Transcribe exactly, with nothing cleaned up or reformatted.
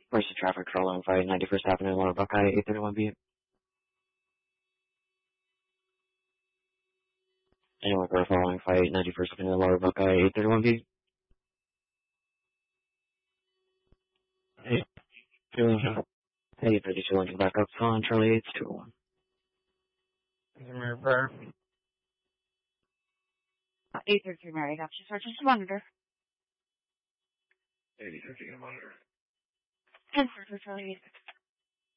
Where's the traffic control on Friday, ninety-first Avenue, Lower Buckeye, eight thirty-one B? Anyone for following fight, ninety-first Avenue, Lower Buckeye, eight thirty-one B? Hey, hey, thirty-two Lincoln backup, on Charlie eight two one. eight thirty-three Mary, option search, just monitor. eighty thirty monitor. ten for Charlie eight.